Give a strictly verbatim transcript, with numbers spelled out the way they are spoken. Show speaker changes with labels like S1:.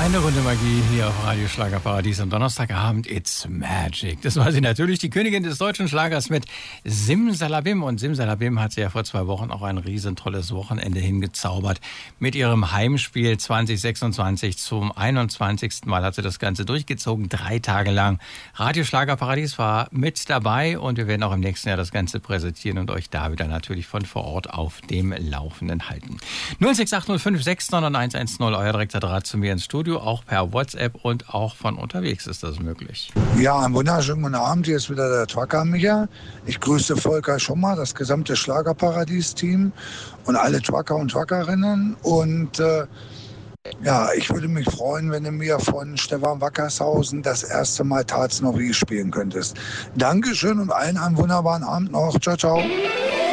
S1: Eine Runde Magie hier auf Radio Schlagerparadies am Donnerstagabend. It's Magic. Das war sie natürlich, die Königin des deutschen Schlagers mit Simsalabim. Und Simsalabim hat sie ja vor zwei Wochen auch ein riesen tolles Wochenende hingezaubert. Mit ihrem Heimspiel zwanzig sechsundzwanzig zum einundzwanzigsten Mal hat sie das Ganze durchgezogen, drei Tage lang. Radio Schlagerparadies war mit dabei und wir werden auch im nächsten Jahr das Ganze präsentieren und euch da wieder natürlich von vor Ort auf dem Laufenden halten. null sechs acht null fünf sechs neun eins eins null, euer direkter Draht zu mir ins Studio. Auch per WhatsApp und auch von unterwegs ist das möglich.
S2: Ja, einen wunderschönen guten Abend. Hier ist wieder der Trucker Micha. Ich grüße Volker Schummer, das gesamte Schlagerparadies-Team und alle Trucker und Truckerinnen. Und äh, ja, ich würde mich freuen, wenn du mir von Stefan Wackershausen das erste Mal Tat's noch wie spielen könntest. Dankeschön und allen einen wunderbaren Abend noch. Ciao, ciao.